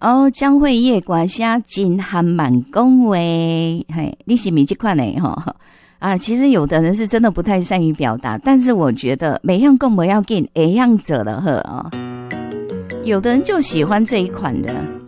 哦，将会夜歌声真含满恭维，嘿，你是咪这款呢？哈啊，其实有的人是真的不太善于表达，但是我觉得每样更不要紧，一样做了呵啊。有的人就喜欢这一款的。